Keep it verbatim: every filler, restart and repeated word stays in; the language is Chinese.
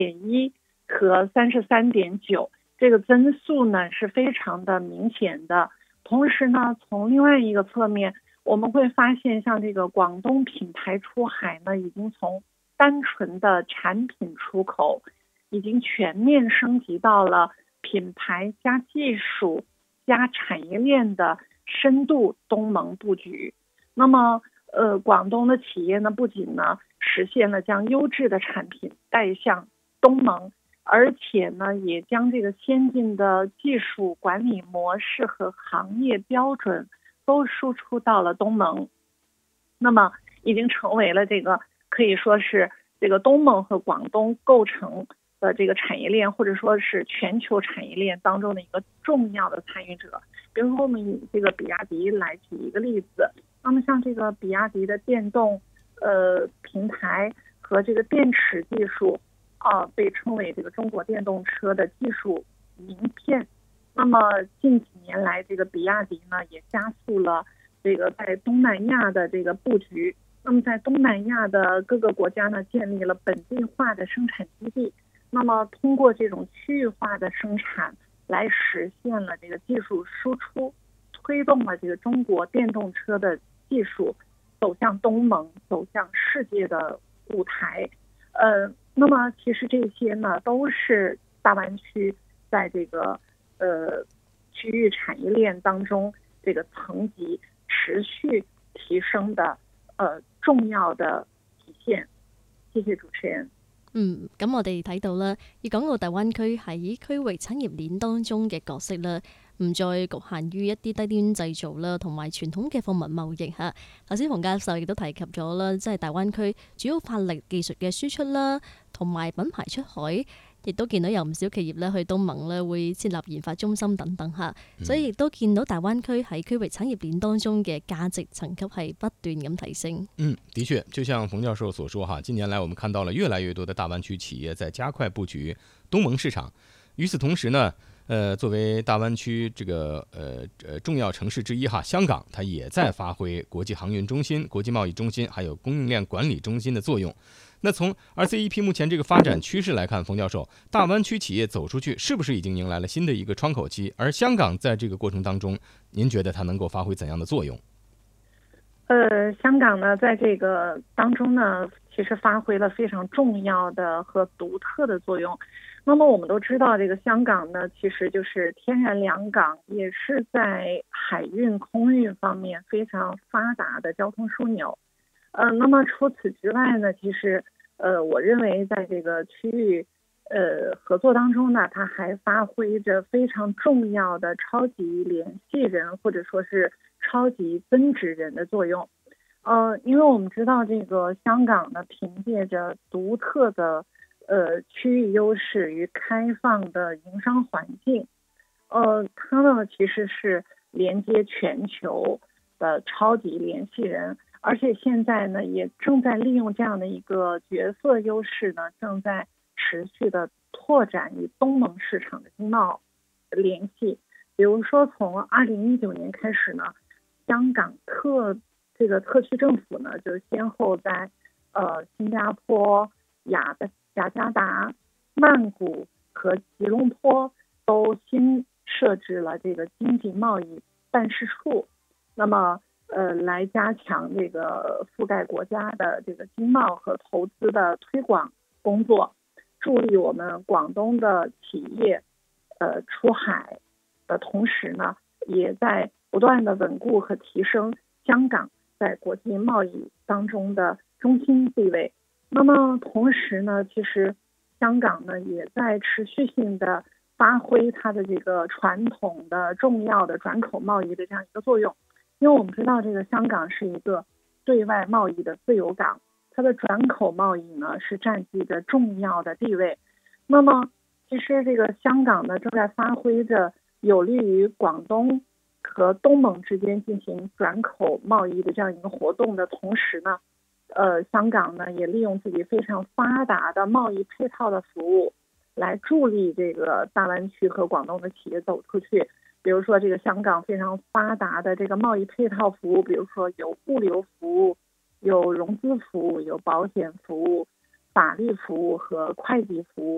点一和三十三点九，这个增速呢是非常的明显的。同时呢，从另外一个侧面，我们会发现，像这个广东品牌出海呢，已经从单纯的产品出口，已经全面升级到了品牌加技术加产业链的深度东盟布局。那么，呃，广东的企业呢，不仅呢实现了将优质的产品带向东盟，而且呢，也将这个先进的技术管理模式和行业标准都输出到了东盟。那么，已经成为了这个可以说是这个东盟和广东构成的这个产业链，或者说是全球产业链当中的一个重要的参与者。比如说，我们以这个比亚迪来举一个例子。那么像这个比亚迪的电动呃平台和这个电池技术啊、呃，被称为这个中国电动车的技术名片。那么近几年来，这个比亚迪呢也加速了这个在东南亚的这个布局。那么在东南亚的各个国家呢，建立了本地化的生产基地。那么通过这种区域化的生产，来实现了这个技术输出，推动了这个中国电动车的技术走向东盟，走向世界的舞台。呃，那么其实这些呢，都是大湾区在这个呃区域产业链当中这个层级持续提升的呃重要的体現。謝謝主持人。 嗯，咁我哋睇到啦，粵港澳大灣區喺區域產業鏈當中嘅角色啦，唔再局限於一啲低端製造啦，同埋傳統嘅貨物貿易嚇。頭先馮教授亦都提及咗啦，即係大灣區主要發力技術嘅輸出啦，同埋品牌出海。亦都見到有唔少企業咧去東盟咧會設立研發中心等等嚇，所以亦都見到大灣區喺區域產業鏈當中嘅價值層級係不斷咁提升。 嗯，的確，就像馮教授所說哈，近年來我們看到了越來越多的大灣區企業在加快佈局東盟市場。與此同時呢，呃，作為大灣區這個呃呃重要城市之一哈，香港它也在發揮國際航運中心、國際貿易中心，還有供應鏈管理中心的作用。那從 R C E P 目前這個發展趨勢來看，馮教授，大灣區企業走出去，是不是已經迎來了新的一個窗口期？而香港在這個過程當中，您覺得它能夠發揮怎樣的作用？ 呃，香港呢，在這個當中呢，其實發揮了非常重要的和獨特的作用。那麼我們都知道，這個香港呢，其實就是天然良港，也是在海運、空運方面非常發達的交通樞紐。呃，那麼除此之外呢，其實，呃，我認為在這個區域，呃，合作當中呢，它還發揮着非常重要的超級聯繫人，或者說是超級增值人的作用。呃，因為我們知道這個香港呢，憑借着獨特的，呃，區域優勢與開放的營商環境，呃，它呢其實是連接全球的超級聯繫人。而且現在呢，也正在利用這樣的一個角色優勢呢，正在持續的拓展與東盟市場的經貿聯繫。比如說，從二零一九年開始呢，香港特這個特區政府呢，就先後在呃新加坡、雅的雅加達、曼谷和吉隆坡都新設置了這個經濟貿易辦事處。那麼呃，來加強這個覆蓋國家的這個經貿和投資的推廣工作，助力我們廣東的企業呃出海的同時呢，也在不斷的穩固和提升香港在國際貿易當中的中心地位。那麼同時呢，其實香港呢也在持續性的發揮它的這個傳統的重要的轉口貿易的這樣一個作用。因為我們知道這個香港是一個對外貿易的自由港，它的轉口貿易呢是佔據着重要的地位。那麼其實這個香港呢正在發揮着有利於廣東和東盟之間進行轉口貿易的這樣一個活動的同時呢，呃，香港呢也利用自己非常發達的貿易配套的服務，來助力這個大灣區和廣東的企業走出去。比如說這個香港非常發達的這個貿易配套服務，比如說有物流服務、有融資服務、有保險服務、法律服務和會計服務。